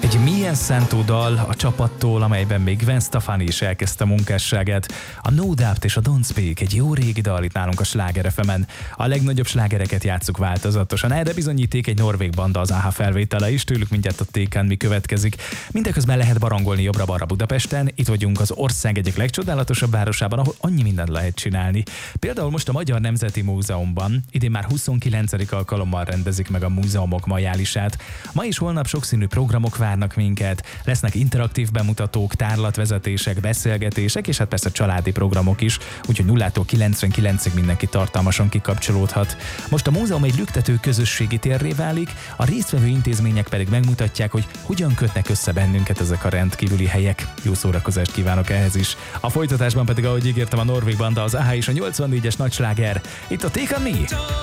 Egy milyen szántó dal a csapattól, amelyben még Gwen Stefani is elkezdte munkásságát. A No Doubt és a Don't Speak egy jó régi dal itt nálunk a Sláger FM-en. A legnagyobb slágereket játsszuk változatosan. Erre bizonyíték egy norvég banda, az AHA felvétele is, tőlük mindjárt a Tékán mi következik. Mindeközben lehet barangolni jobbra-balra Budapesten. Itt vagyunk az ország egyik legcsodálatosabb városában, ahol annyi mindent lehet csinálni. Például most a Magyar Nemzeti Múzeumban idén már 29. alkalommal rendezik meg a múzeumok majálisát. Ma és holnap sokszínű programok várnak minket, lesznek interaktív bemutatók, tárlatvezetések, beszélgetések, és hát persze családi programok is, úgyhogy 0-tól 99-ig mindenki tartalmasan kikapcsolódhat. Most a múzeum egy lüktető közösségi térré válik, a résztvevő intézmények pedig megmutatják, hogy hogyan kötnek össze bennünket ezek a rendkívüli helyek. Jó szórakozást kívánok ehhez is. A folytatásban pedig, ahogy ígértem, a norvég banda, az AHA és a 84-es nagysláger. Itt a Take On Me!